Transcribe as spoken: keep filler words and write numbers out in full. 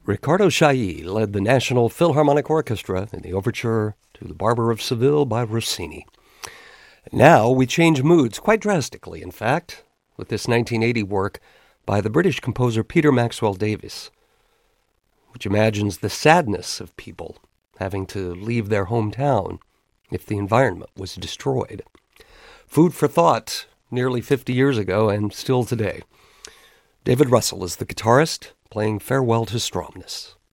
Riccardo Chailly led the National Philharmonic Orchestra in the overture to The Barber of Seville by Rossini. Now we change moods quite drastically, in fact, with this nineteen eighty work by the British composer Peter Maxwell Davies, which imagines the sadness of people having to leave their hometown if the environment was destroyed. Food for thought nearly fifty years ago and still today. David Russell is the guitarist, playing Farewell to Stromness.